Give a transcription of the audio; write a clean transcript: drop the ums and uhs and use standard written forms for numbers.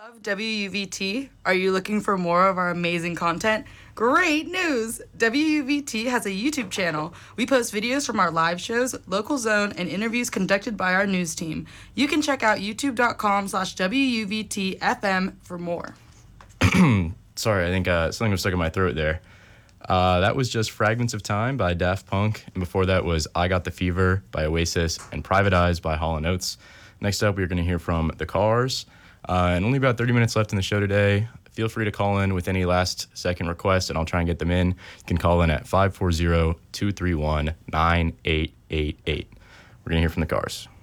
Love WUVT? Are you looking for more of our amazing content? Great news! WUVT has a YouTube channel. We post videos from our live shows, local zone, and interviews conducted by our news team. You can check out youtube.com/WUVTFM for more. Sorry, I think something was stuck in my throat there. That was just Fragments of Time by Daft Punk, and before that was I Got the Fever by Oasis and Private Eyes by Hall & Oates. Next up, we're going to hear from The Cars, and only about 30 minutes left in the show today. Feel free to call in with any last-second requests, and I'll try and get them in. You can call in at 540-231-9888. We're going to hear from The Cars.